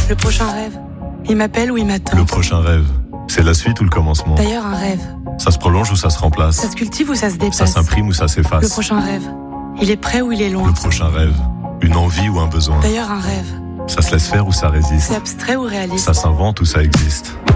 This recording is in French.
Le prochain rêve, il m'appelle ou il m'attend. Le prochain rêve, c'est la suite ou le commencement? D'ailleurs, un rêve, Ça se prolonge ou ça se remplace? ça se cultive ou ça se dépasse? Ça s'imprime ou ça Le s'efface? prochain rêve, il est prêt ou il est loin? Le prochain rêve, une envie ou un besoin? D'ailleurs, un rêve, Ça se laisse faire ou ça résiste? c'est abstrait ou réaliste? Ça s'invente ou ça existe?